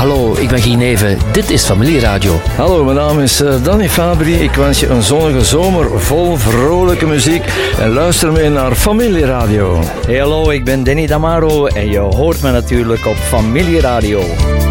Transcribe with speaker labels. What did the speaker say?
Speaker 1: Hallo, ik ben Guy. Dit is Familieradio.
Speaker 2: Hallo, mijn naam is Danny Fabri. Ik wens je een zonnige zomer vol vrolijke muziek en luister mee naar Familieradio.
Speaker 3: Hey, hallo, ik ben Danny Damaro en je hoort me natuurlijk op Familieradio.